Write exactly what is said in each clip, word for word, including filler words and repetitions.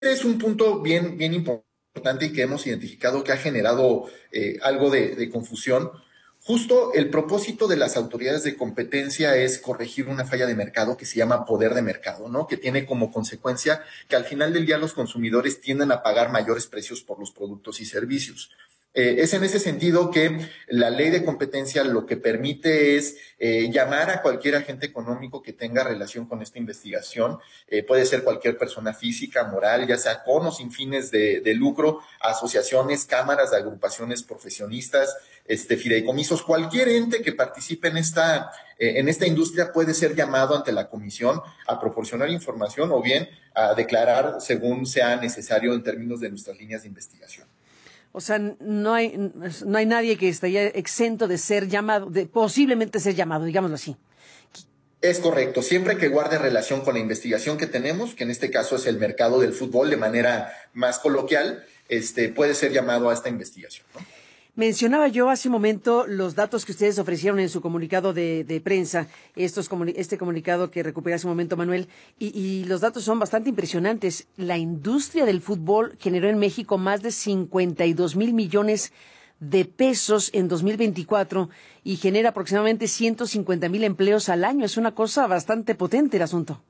es un punto bien, bien importante y que hemos identificado que ha generado eh, algo de, de confusión. Justo el propósito de las autoridades de competencia es corregir una falla de mercado que se llama poder de mercado, ¿no? Que tiene como consecuencia que al final del día los consumidores tienden a pagar mayores precios por los productos y servicios. Eh, es en ese sentido que la ley de competencia lo que permite es eh, llamar a cualquier agente económico que tenga relación con esta investigación. Eh, puede ser cualquier persona física, moral, ya sea con o sin fines de, de lucro, asociaciones, cámaras de agrupaciones profesionistas, este, fideicomisos, cualquier ente que participe en esta, eh, en esta industria puede ser llamado ante la comisión a proporcionar información o bien a declarar según sea necesario en términos de nuestras líneas de investigación. O sea, no hay, no hay nadie que esté exento de ser llamado, de posiblemente ser llamado, digámoslo así. Es correcto, siempre que guarde relación con la investigación que tenemos, que en este caso es el mercado del fútbol de manera más coloquial, este, puede ser llamado a esta investigación, ¿no? Mencionaba yo hace un momento los datos que ustedes ofrecieron en su comunicado de, de prensa, estos comuni- este comunicado que recuperé hace un momento, Manuel, y, y los datos son bastante impresionantes. La industria del fútbol generó en México más de cincuenta y dos mil millones de pesos en dos mil veinticuatro y genera aproximadamente ciento cincuenta mil empleos al año. Es una cosa bastante potente el asunto.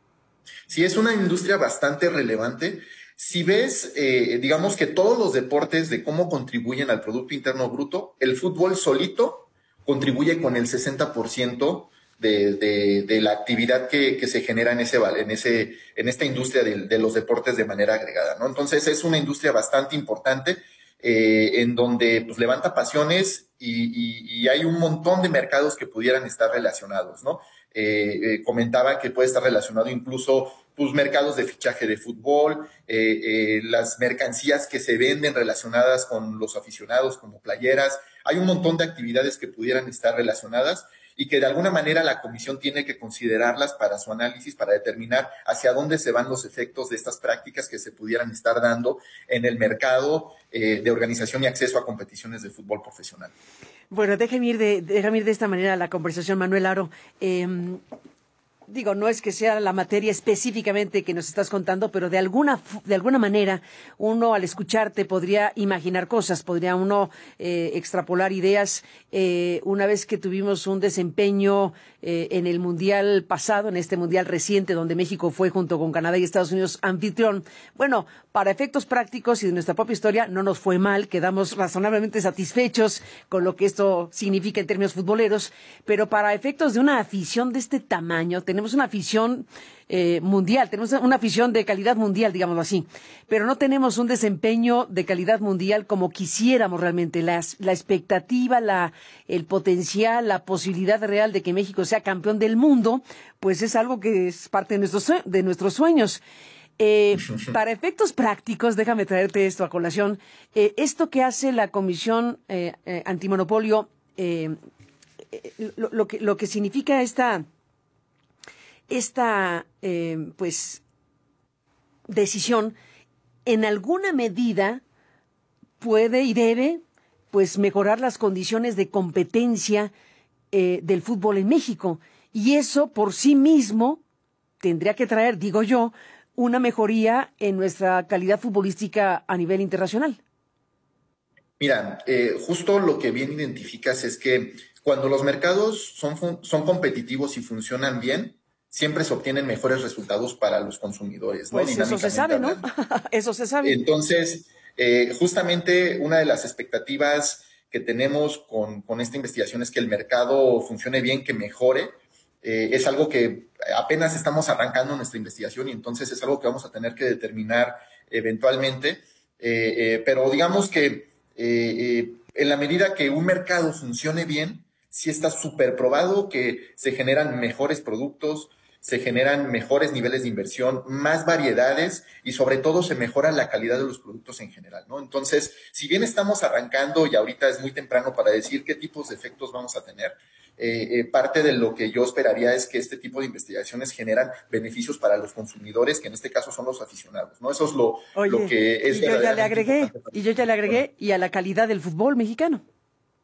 Sí, es una industria bastante relevante. Si ves, eh, digamos que todos los deportes de cómo contribuyen al Producto Interno Bruto, el fútbol solito contribuye con el sesenta por ciento de, de, de la actividad que, que se genera en, ese, en, ese, en esta industria de, de los deportes de manera agregada, ¿no? Entonces es una industria bastante importante eh, en donde pues, levanta pasiones y, y, y hay un montón de mercados que pudieran estar relacionados, ¿no? Eh, eh, comentaba que puede estar relacionado incluso pues, mercados de fichaje de fútbol, eh, eh, las mercancías que se venden relacionadas con los aficionados como playeras. Hay un montón de actividades que pudieran estar relacionadas y que de alguna manera la comisión tiene que considerarlas para su análisis, para determinar hacia dónde se van los efectos de estas prácticas que se pudieran estar dando en el mercado eh, de organización y acceso a competiciones de fútbol profesional. Bueno, déjame ir de, déjame ir de esta manera a la conversación, Manuel Aro. Eh, Digo, no es que sea la materia específicamente que nos estás contando, pero de alguna de alguna manera uno al escucharte podría imaginar cosas, podría uno eh, extrapolar ideas. Eh, una vez que tuvimos un desempeño eh, en el mundial pasado, en este mundial reciente donde México fue junto con Canadá y Estados Unidos anfitrión, bueno, para efectos prácticos y de nuestra propia historia no nos fue mal, quedamos razonablemente satisfechos con lo que esto significa en términos futboleros, pero para efectos de una afición de este tamaño, tenemos una afición eh, mundial, tenemos una afición de calidad mundial, digámoslo así, pero no tenemos un desempeño de calidad mundial como quisiéramos realmente. La, la expectativa, la, el potencial, la posibilidad real de que México sea campeón del mundo, pues es algo que es parte de nuestros, de nuestros sueños. Eh, para efectos prácticos, déjame traerte esto a colación, eh, esto que hace la Comisión eh, eh, Antimonopolio, eh, eh, lo, lo, que, lo que significa esta... esta eh, pues decisión en alguna medida puede y debe pues mejorar las condiciones de competencia eh, del fútbol en México, y eso por sí mismo tendría que traer, digo yo, una mejoría en nuestra calidad futbolística a nivel internacional. Mira, eh, justo lo que bien identificas es que cuando los mercados son, son competitivos y funcionan bien, siempre se obtienen mejores resultados para los consumidores, ¿no? Pues eso se sabe, ¿no? Eso se sabe. Entonces, eh, justamente una de las expectativas que tenemos con, con esta investigación es que el mercado funcione bien, que mejore. Eh, es algo que apenas estamos arrancando nuestra investigación y entonces es algo que vamos a tener que determinar eventualmente. Eh, eh, pero digamos que eh, eh, en la medida que un mercado funcione bien, sí está súper probado que se generan mejores productos, se generan mejores niveles de inversión, más variedades y sobre todo se mejora la calidad de los productos en general, ¿no? Entonces, si bien estamos arrancando y ahorita es muy temprano para decir qué tipos de efectos vamos a tener, eh, eh, parte de lo que yo esperaría es que este tipo de investigaciones generan beneficios para los consumidores, que en este caso son los aficionados, ¿no? Eso es lo, Oye, lo que es y yo ya le verdaderamente agregué, importante. y yo ya le agregué, y a la calidad del fútbol mexicano.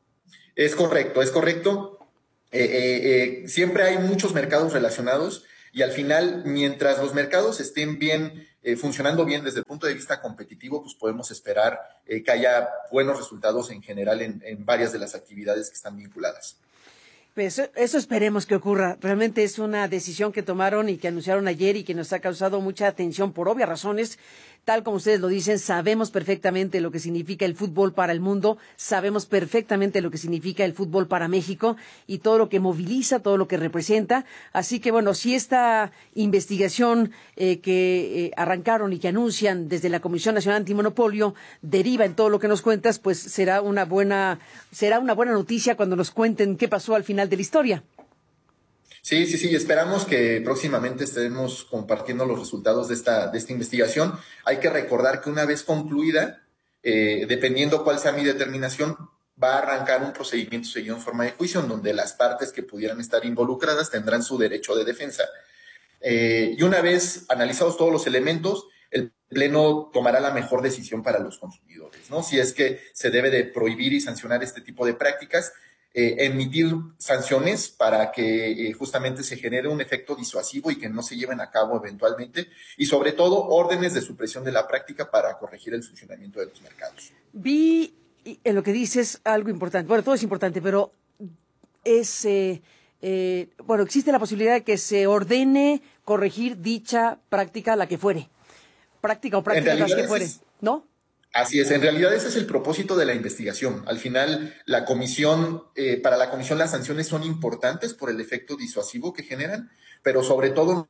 Es correcto, es correcto. Eh, eh, eh, siempre hay muchos mercados relacionados. Y al final, mientras los mercados estén bien, eh, funcionando bien desde el punto de vista competitivo, pues podemos esperar eh, que haya buenos resultados en general en, en varias de las actividades que están vinculadas. Pues eso esperemos que ocurra. Realmente es una decisión que tomaron y que anunciaron ayer y que nos ha causado mucha atención por obvias razones. Tal como ustedes lo dicen, sabemos perfectamente lo que significa el fútbol para el mundo, sabemos perfectamente lo que significa el fútbol para México y todo lo que moviliza, todo lo que representa. Así que, bueno, si esta investigación eh, que eh, arrancaron y que anuncian desde la Comisión Nacional Antimonopolio deriva en todo lo que nos cuentas, pues será una buena, será una buena noticia cuando nos cuenten qué pasó al final de la historia. Sí, sí, sí, esperamos que próximamente estemos compartiendo los resultados de esta, de esta investigación. Hay que recordar que una vez concluida, eh, dependiendo cuál sea mi determinación, va a arrancar un procedimiento seguido en forma de juicio, en donde las partes que pudieran estar involucradas tendrán su derecho de defensa. Eh, y una vez analizados todos los elementos, el Pleno tomará la mejor decisión para los consumidores, ¿no? Si es que se debe de prohibir y sancionar este tipo de prácticas, Eh, emitir sanciones para que eh, justamente se genere un efecto disuasivo y que no se lleven a cabo eventualmente, y sobre todo órdenes de supresión de la práctica para corregir el funcionamiento de los mercados. Vi en lo que dices algo importante, bueno, todo es importante, pero es, eh, eh, bueno, existe la posibilidad de que se ordene corregir dicha práctica, la que fuere, práctica o prácticas las que fuere, ¿no? Así es, en realidad ese es el propósito de la investigación. Al final, la comisión, eh, para la comisión las sanciones son importantes por el efecto disuasivo que generan, pero sobre todo...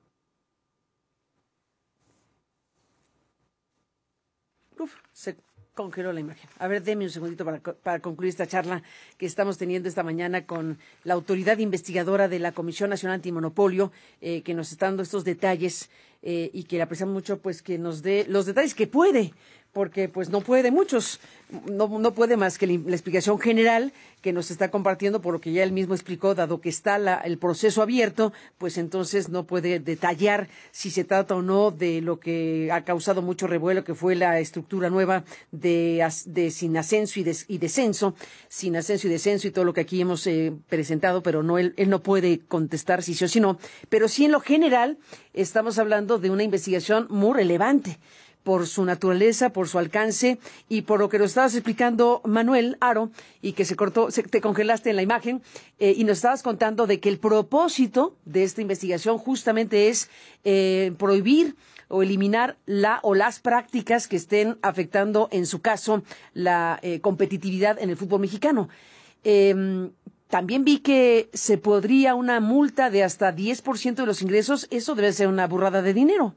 Uf, se congeló la imagen. A ver, deme un segundito para, para concluir esta charla que estamos teniendo esta mañana con la autoridad investigadora de la Comisión Nacional Antimonopolio, eh, que nos está dando estos detalles eh, y que le apreciamos mucho, pues que nos dé los detalles que puede, porque pues no puede muchos, no, no puede más que la, la explicación general que nos está compartiendo, por lo que ya él mismo explicó, dado que está la, el proceso abierto, pues entonces no puede detallar si se trata o no de lo que ha causado mucho revuelo, que fue la estructura nueva de, de sin ascenso y, des, y descenso, sin ascenso y descenso y todo lo que aquí hemos eh, presentado, pero no él, él no puede contestar si sí o si no, pero sí en lo general estamos hablando de una investigación muy relevante, por su naturaleza, por su alcance y por lo que nos estabas explicando, Manuel Aro, y que se cortó, se, te congelaste en la imagen, eh, y nos estabas contando de que el propósito de esta investigación justamente es eh, prohibir o eliminar la o las prácticas que estén afectando, en su caso, la eh, competitividad en el fútbol mexicano. Eh, También vi que se podría una multa de hasta diez por ciento de los ingresos. Eso debe ser una burrada de dinero.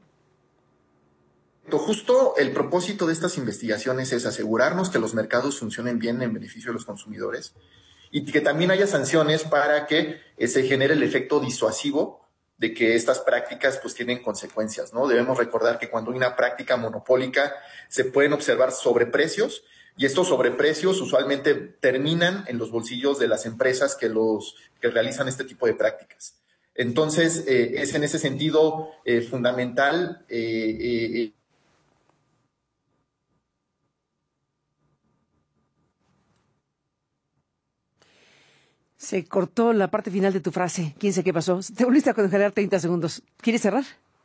Justo el propósito de estas investigaciones es asegurarnos que los mercados funcionen bien en beneficio de los consumidores y que también haya sanciones para que eh, se genere el efecto disuasivo de que estas prácticas pues tienen consecuencias, ¿no? Debemos recordar que cuando hay una práctica monopólica se pueden observar sobreprecios y estos sobreprecios usualmente terminan en los bolsillos de las empresas que, los, que realizan este tipo de prácticas. Entonces, eh, es en ese sentido eh, fundamental eh, eh, Se cortó la parte final de tu frase. ¿Quién sabe qué pasó? Te volviste a congelar treinta segundos. ¿Quieres cerrar?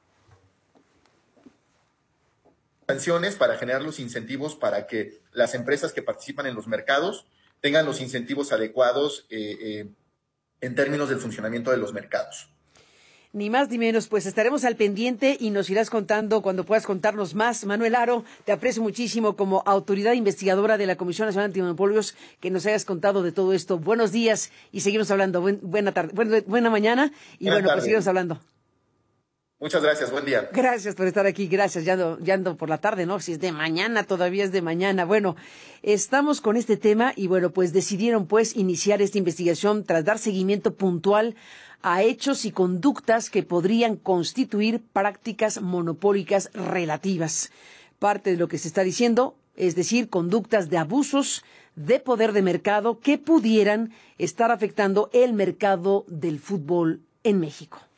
Sanciones para generar los incentivos para que las empresas que participan en los mercados tengan los incentivos adecuados eh, eh, en términos del funcionamiento de los mercados. Ni más ni menos, pues estaremos al pendiente y nos irás contando cuando puedas contarnos más. Manuel Aro, te aprecio muchísimo como autoridad investigadora de la Comisión Nacional Antimonopolios que nos hayas contado de todo esto. Buenos días y seguimos hablando. Buen, buena tarde, buen, buena mañana y buena bueno, tarde. Pues seguimos hablando. Muchas gracias, buen día. Gracias por estar aquí, gracias, ya ando, ya ando por la tarde, ¿no? Si es de mañana, todavía es de mañana. Bueno, estamos con este tema y bueno, pues decidieron pues iniciar esta investigación tras dar seguimiento puntual a hechos y conductas que podrían constituir prácticas monopólicas relativas. Parte de lo que se está diciendo, es decir, conductas de abusos de poder de mercado que pudieran estar afectando el mercado del fútbol en México.